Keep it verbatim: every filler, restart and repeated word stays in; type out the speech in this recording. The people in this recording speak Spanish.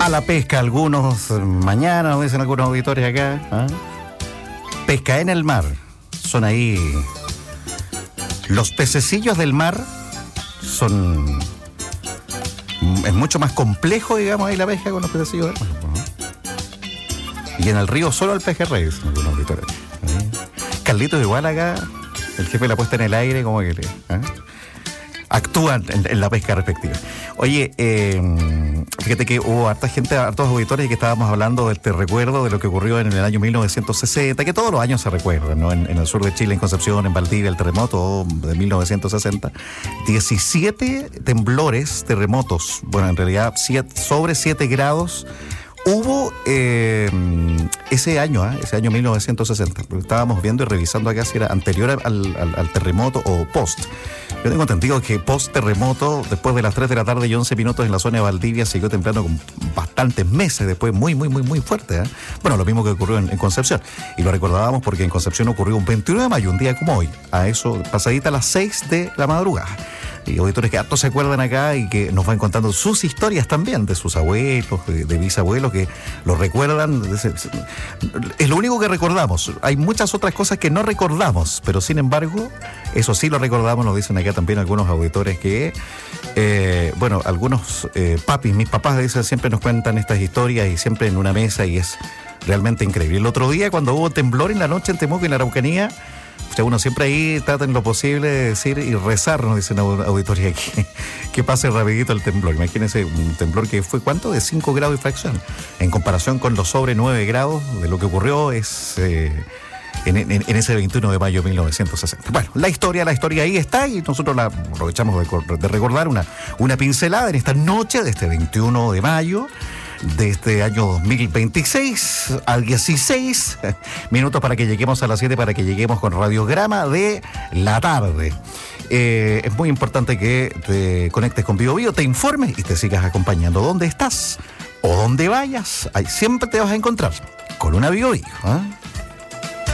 A la pesca, algunos mañana, nos dicen algunos auditores acá. ¿eh? Pesca en el mar. Son ahí. Los pececillos del mar son. Es mucho más complejo, digamos, ahí la pesca con los pececillos del mar. Y en el río solo el pejerrey, dicen algunos auditores. ¿eh? Carlitos, igual acá, el jefe de la puesta en el aire, como que le. ¿eh? Actúan en, en la pesca respectiva. Oye, eh, fíjate que hubo harta gente, hartos auditores que estábamos hablando de este recuerdo de lo que ocurrió en el año mil novecientos sesenta, que todos los años se recuerdan, ¿no? En, en el sur de Chile, en Concepción, en Valdivia, el terremoto de mil novecientos sesenta. diecisiete temblores, terremotos, bueno, en realidad siete, sobre siete grados. Hubo eh, ese año, ¿eh? ese año mil novecientos sesenta, porque estábamos viendo y revisando acá si era anterior al, al, al terremoto o post. Yo tengo entendido que post terremoto, después de las tres de la tarde y once minutos en la zona de Valdivia, siguió temblando con bastantes meses después, muy, muy, muy, muy fuerte. ¿eh? Bueno, lo mismo que ocurrió en, en Concepción. Y lo recordábamos porque en Concepción ocurrió un veintiuno de mayo, un día como hoy, a eso, pasadita a las seis de la madrugada. Y auditores que hartos se acuerdan acá y que nos van contando sus historias también, de sus abuelos, de, de bisabuelos, que lo recuerdan. Es lo único que recordamos. Hay muchas otras cosas que no recordamos, pero sin embargo, eso sí lo recordamos, nos dicen acá también algunos auditores que, eh, bueno, algunos eh, papis, mis papás dicen, siempre nos cuentan estas historias y siempre en una mesa y es realmente increíble. El otro día, cuando hubo temblor en la noche en Temuco y en la Araucanía, o sea, uno siempre ahí trata en lo posible de decir y rezar, nos dicen auditoría, que, que pase rapidito el temblor. Imagínense un temblor que fue, ¿cuánto? De cinco grados y fracción. En comparación con los sobre nueve grados de lo que ocurrió es eh, en, en, en ese veintiuno de mayo de mil novecientos sesenta. Bueno, la historia, la historia ahí está y nosotros la aprovechamos de, de recordar una, una pincelada en esta noche de este veintiuno de mayo. De este año dos mil veintiséis al dieciséis minutos para que lleguemos a las siete, para que lleguemos con Radiograma de la tarde. Eh, es muy importante que te conectes con Bio Bio, te informes y te sigas acompañando donde estás o donde vayas. Ahí siempre te vas a encontrar con una Bio Bio, ¿eh?